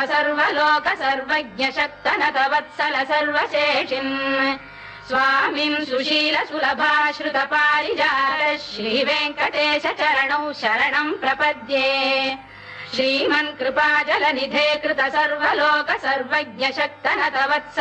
सर्वलोक सर्वज्ञ शक्तनत वत्सल सर्वशेषिन् स्वामिं सुशील सुलभाश्रुत पारिजात श्रीवेङ्कटेश चरणौ शरणं प्रपद्ये श्रीमन् कृपाजलनिधे कृत सर्वलोक सर्वज्ञ शक्तनत वत्सल